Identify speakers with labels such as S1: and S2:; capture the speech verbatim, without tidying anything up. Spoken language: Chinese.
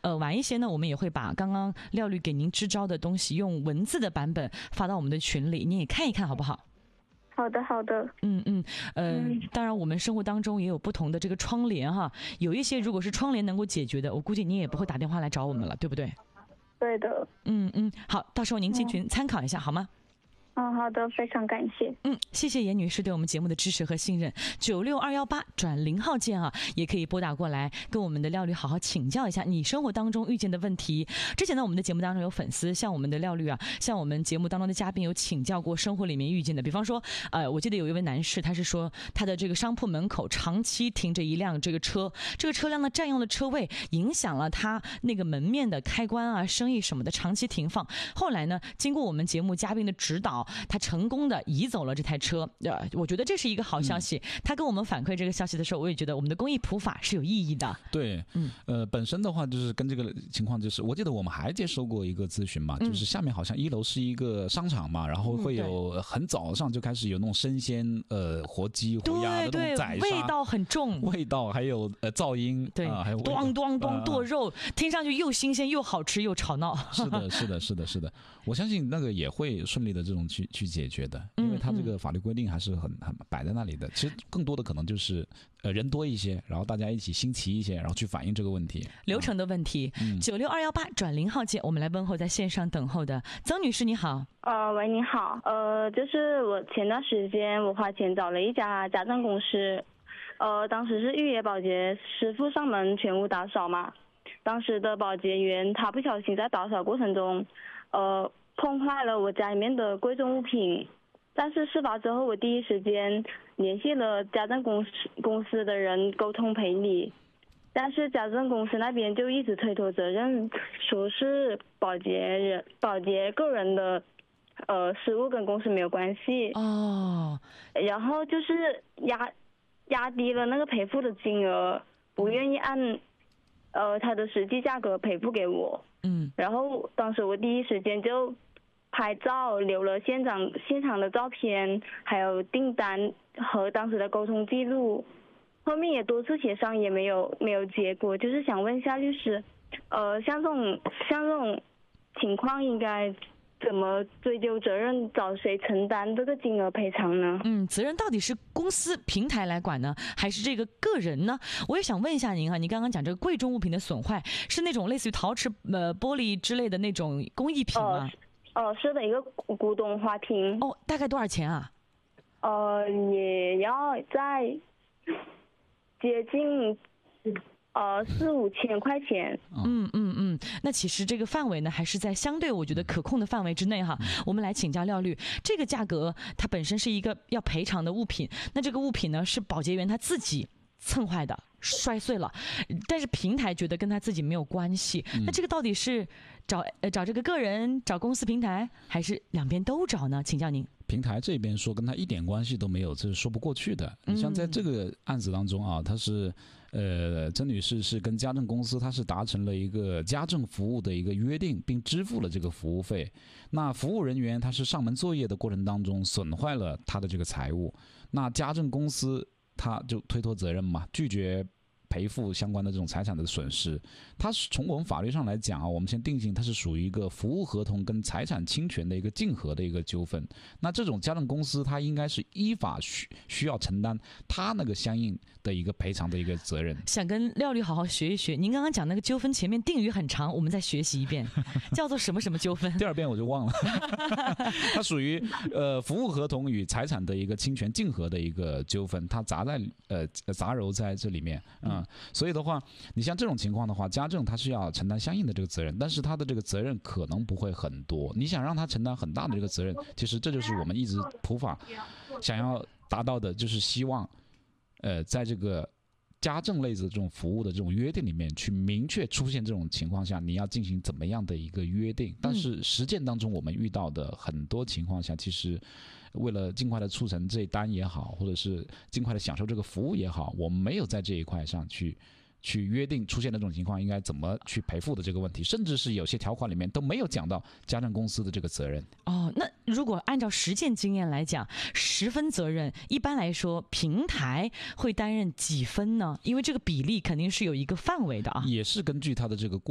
S1: 呃，晚一些呢，我们也会把刚刚廖律给您支招的东西用文字的版本发到我们的群里，你也看一看好不好？
S2: 好的好的。
S1: 嗯嗯呃嗯，当然我们生活当中也有不同的这个窗帘哈，有一些如果是窗帘能够解决的，我估计你也不会打电话来找我们了，对不对？
S2: 对的。
S1: 嗯嗯，好，到时候您进群参考一下、嗯、好吗？
S2: 嗯，好的，非常感谢。
S1: 嗯，谢谢严女士对我们节目的支持和信任。九六二幺八转零号键啊，也可以拨打过来跟我们的廖律好好请教一下你生活当中遇见的问题。之前呢，我们的节目当中有粉丝向我们的廖律啊，向我们节目当中的嘉宾有请教过生活里面遇见的，比方说，呃，我记得有一位男士，他是说他的这个商铺门口长期停着一辆这个车，这个车辆呢占用了车位，影响了他那个门面的开关啊、生意什么的长期停放。后来呢，经过我们节目嘉宾的指导，他成功的移走了这台车，呃，我觉得这是一个好消息、嗯。他跟我们反馈这个消息的时候，我也觉得我们的公益普法是有意义的。
S3: 对，嗯，呃，本身的话就是跟这个情况，就是我记得我们还接收过一个咨询嘛，就是下面好像一楼是一个商场嘛，然后会有很早上就开始有那种生鲜呃活鸡活鸭的那种宰杀，
S1: 味道很重，
S3: 味道还有呃噪音，
S1: 对，
S3: 啊、还有
S1: 咚咚咚剁肉、呃，听上去又新鲜又好吃又吵闹。
S3: 是的，是的，是的，是的，我相信那个也会顺利的这种去去解决的，因为它这个法律规定还是很很摆在那里的。其实更多的可能就是呃人多一些，然后大家一起新奇一些，然后去反映这个问题，
S1: 流程的问题。九六二幺八转零号键，我们来问候在线上等候的曾女士，你好。
S2: 呃，喂，你好。呃，就是我前段时间我花钱找了一家家政公司，呃，当时是预约保洁师傅上门全屋打扫嘛。当时的保洁员他不小心在打扫过程中，呃，碰坏了我家里面的贵重物品。但是事发之后，我第一时间联系了家政公司公司的人沟通赔礼，但是家政公司那边就一直推脱责任，说是保洁人保洁个人的呃失误跟公司没有关系
S1: 哦，
S2: 然后就是压压低了那个赔付的金额，不愿意按呃他的实际价格赔付给我。
S1: 嗯，
S2: 然后当时我第一时间就拍照留了现场现场的照片，还有订单和当时的沟通记录，后面也多次协商也没有没有结果。就是想问一下律师，呃，像这种像这种情况应该怎么追究责任，找谁承担这个金额赔偿呢？
S1: 嗯，责任到底是公司平台来管呢，还是这个个人呢？我也想问一下您啊，你刚刚讲这个贵重物品的损坏是那种类似于陶瓷、呃玻璃之类的那种工艺品吗？
S2: 哦、呃，是的，一个古董花瓶。
S1: 哦，大概多少钱啊？
S2: 呃，也要在接近呃四五千块钱。
S1: 嗯嗯嗯，那其实这个范围呢，还是在相对我觉得可控的范围之内哈。我们来请教廖律，这个价格它本身是一个要赔偿的物品，那这个物品呢是保洁员他自己蹭坏的，摔碎了，但是平台觉得跟他自己没有关系，嗯、那这个到底是找呃找这个个人，找公司平台，还是两边都找呢？请教您。
S3: 平台这边说跟他一点关系都没有，这是说不过去的。你像在这个案子当中啊，他是呃曾女士是跟家政公司，他是达成了一个家政服务的一个约定，并支付了这个服务费。那服务人员他是上门作业的过程当中损坏了他的这个财物，那家政公司他就推脱责任嘛，拒绝赔付相关的这种财产的损失。它是从我们法律上来讲啊，我们先定性它是属于一个服务合同跟财产侵权的一个竞合的一个纠纷。那这种家政公司它应该是依法需需要承担它那个相应的一个赔偿的一个责任。
S1: 想跟廖律好好学一学，您刚刚讲那个纠纷前面定语很长，我们再学习一遍，叫做什么什么纠纷？
S3: 第二遍我就忘了。它属于呃服务合同与财产的一个侵权竞合的一个纠纷，它杂在呃杂糅在这里面啊。嗯所以的话，你像这种情况的话，家政它是要承担相应的这个责任，但是它的这个责任可能不会很多。你想让他承担很大的这个责任，其实这就是我们一直普法想要达到的，就是希望，呃，在这个家政类的这种服务的这种约定里面，去明确出现这种情况下，你要进行怎么样的一个约定。但是实践当中，我们遇到的很多情况下，其实为了尽快的促成这一单也好，或者是尽快的享受这个服务也好，我们没有在这一块上去去约定出现的这种情况应该怎么去赔付的这个问题，甚至是有些条款里面都没有讲到家政公司的这个责任。
S1: 哦，那如果按照实践经验来讲，十分责任一般来说平台会担任几分呢？因为这个比例肯定是有一个范围的啊，
S3: 也是根据它的这个